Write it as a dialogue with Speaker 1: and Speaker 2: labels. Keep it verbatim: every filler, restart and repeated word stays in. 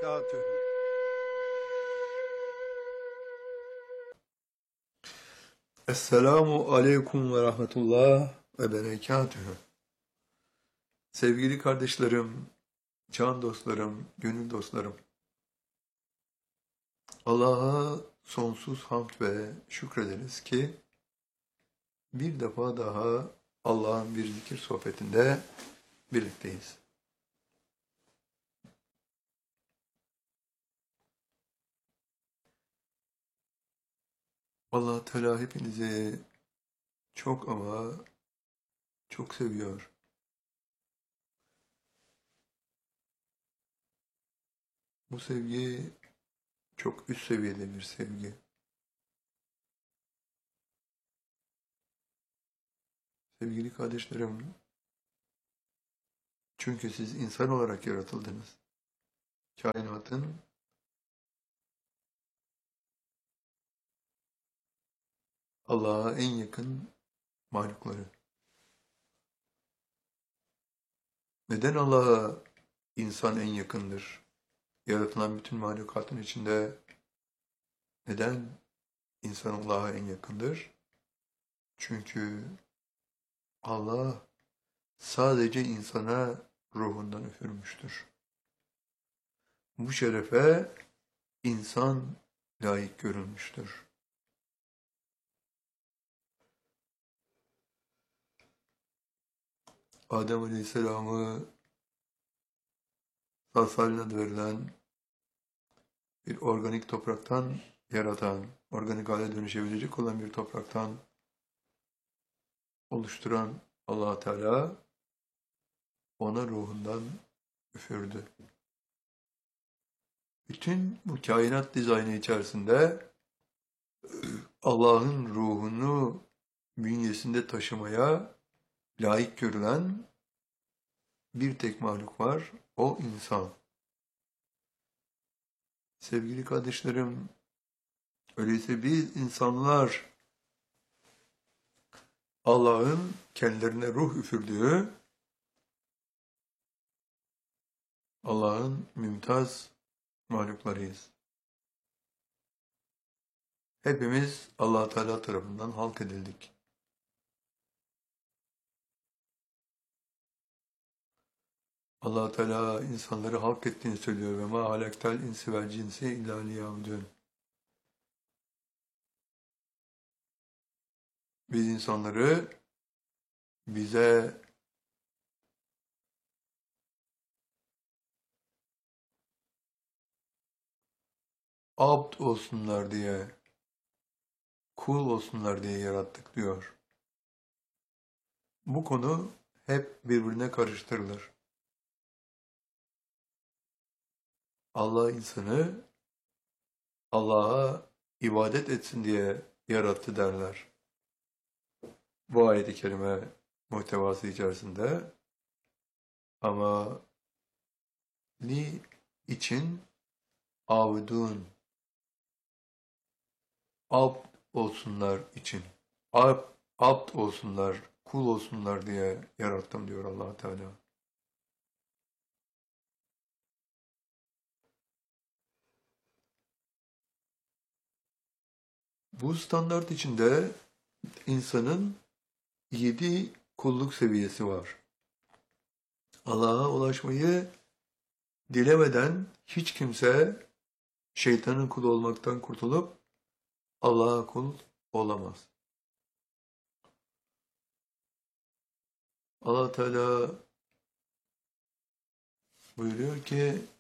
Speaker 1: berekatühü.
Speaker 2: Esselamu aleyküm ve rahmetullah ve berekatühü. Sevgili kardeşlerim, can dostlarım, gönül dostlarım. Allah'a sonsuz hamd ve şükrederiz ki bir defa daha Allah'ın bir zikir sohbetinde birlikteyiz. Allah Teala hepinizi çok ama çok seviyor. Bu sevgi çok üst seviyede bir sevgi. Sevgili kardeşlerim, çünkü siz insan olarak yaratıldınız. Kainatın Allah'a en yakın mahlukları. Neden Allah'a insan en yakındır? Yaratılan bütün mahlukatın içinde neden insan Allah'a en yakındır? Çünkü Allah sadece insana ruhundan üfürmüştür. Bu şerefe insan layık görülmüştür. Adem Aleyhisselam'ı salsalin adı verilen bir organik topraktan yaratan, organik hale dönüşebilecek olan bir topraktan oluşturan Allah Teala ona ruhundan üfürdü. Bütün bu kainat dizaynı içerisinde Allah'ın ruhunu bünyesinde taşımaya layık görülen bir tek mahluk var, o insan. Sevgili kardeşlerim, öyleyse biz insanlar Allah'ın kendilerine ruh üfürdüğü, Allah'ın mümtaz mahluklarıyız. Hepimiz Allah Teala tarafından halk edildik. Allah Teala insanları halk ettiğini söylüyor ve ma halaktal insi vel cinsi illa liyabudun. Biz insanları bize abd olsunlar diye, kul olsunlar diye yarattık diyor. Bu konu hep birbirine karıştırılır. Allah insanı Allah'a ibadet etsin diye yarattı derler. Bu ayet-i kerime muhtevası içerisinde. Ama li için avdun, abd olsunlar için, abd, abd olsunlar, kul olsunlar diye yarattım diyor Allah Teala. Bu standart içinde insanın yedi kulluk seviyesi var. Allah'a ulaşmayı dilemeden hiç kimse şeytanın kulu olmaktan kurtulup Allah'a kul olamaz. Allah Teala buyuruyor ki